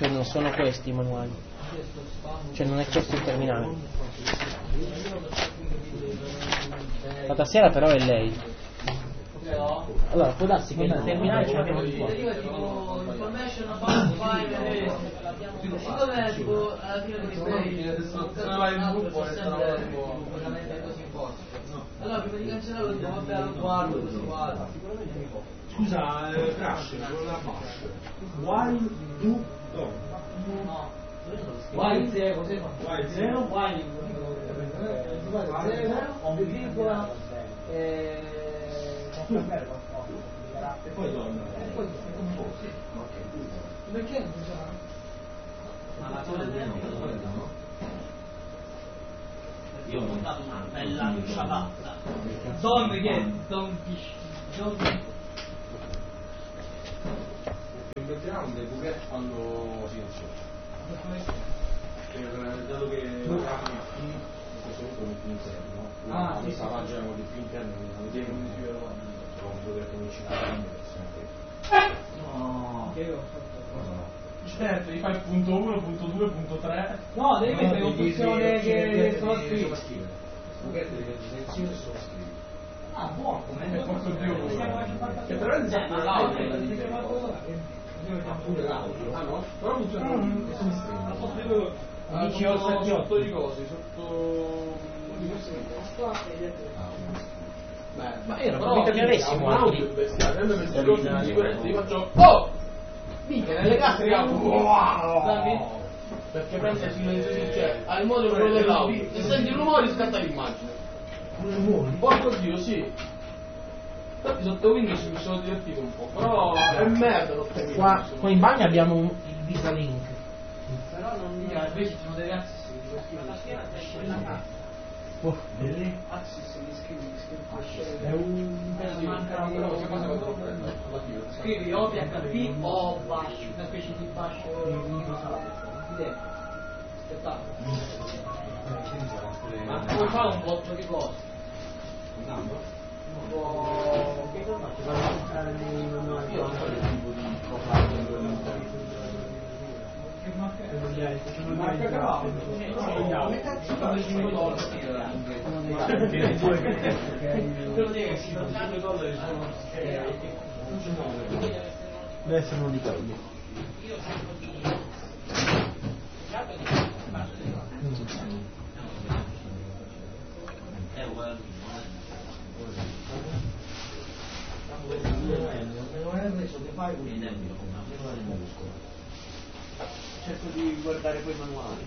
che non sono questi i manuali, cioè non è questo il terminale. La tastiera però è lei. Allora può darsi che il terminale ce l'abbiamo di qua. Allora prima di cancellarlo dico vabbè lo guardo, lo guardo. Scusa, Crash, con la bash. While do don't. No. While 0, While 0, while 0, virgola e poi donna. Perché non funziona? Ma la cosa no? Io ho montato una bella ciabatta. Don che Don In background le buche fanno silenzioso. Dato che la grafica qui in questo momento non più interno, no? Questa pagina con di più interno non devo dover cominciare no. Che io ho fatto? Certo, gli fai punto 1, punto 2, punto 3. No, devi mettere un'opzione che solo scrivi. Buchette di silenzioso e solo scrivi. Ah, buono, come Che però è sempre l'audio. pure l'audio. Ah no? Però funziona come stream. Dici sotto di cose, sotto... Ma era proprio chiarissimo. Audio bestiale, per sicurezza io faccio... Oh! Mica, nelle casse regalo... Wow! Perché prende il silenzio, cioè, ha il modo quello dell'audio. Se senti il rumore scatta l'immagine. Porco Dio, sì. Infatti sotto Windows mi sono divertito un po', però è merda lo stesso. Qua in bagno abbiamo il Visa Link. Però non mi piace, invece ci sono dei ragazzi la tastiera esce la carta. Vedi? Access mi scrivi È un manca scrivi o PHP o bash, una specie di bash spettacolo. Ma puoi fare un botto di cose. Che cosa faccio? Vado a comprare nei manuali. Io non so che tipo di Marca cavallo. come cazzo fa $5? Devo dire che sì, $5 sono adesso non li togli. io cerco di è uguale cerco di guardare poi i manuali.